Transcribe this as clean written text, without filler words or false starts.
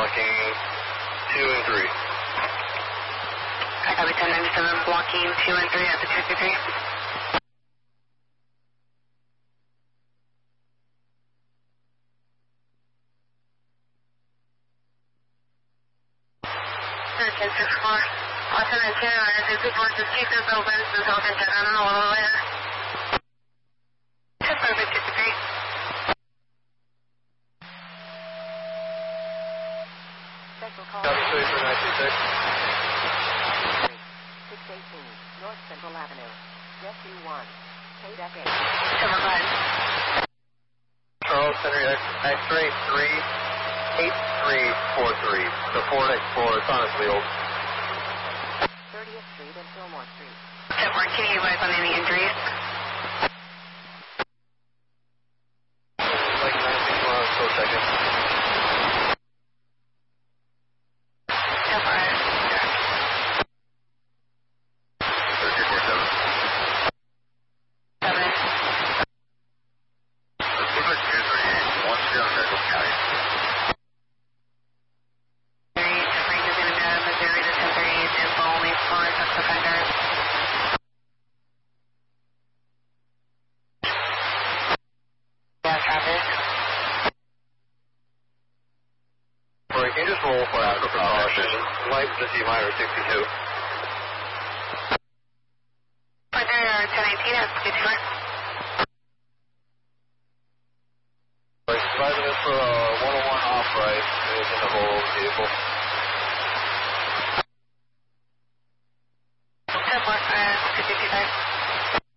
blocking 2 and 3. I copy 1097, blocking 2 and 3 at the 223. Copy 23926. 618 North Central Avenue, Jet 21, KDEC 8. Charles Henry X-ray 38343. The Ford Explorer, Sonisfield. 30th Street and Fillmore Street. Network, can you advise on any injuries? Like 96 miles per second. Can you just roll for after precaution? Light to T-minus 62. Further 1018 at 54. Like 5 minutes for 101 off right is in the whole vehicle.